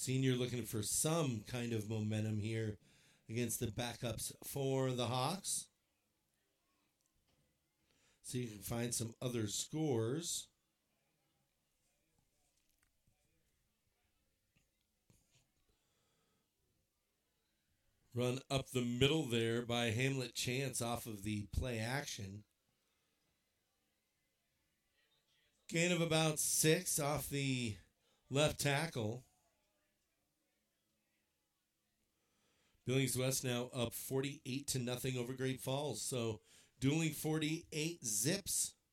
Senior looking for some kind of momentum here against the backups for the Hawks. So you can find some other scores. Run up the middle there by Hamlet Chance off of the play action. Gain of about 6 off the left tackle. Billings West now up 48-0 over Great Falls. So dueling 48 zips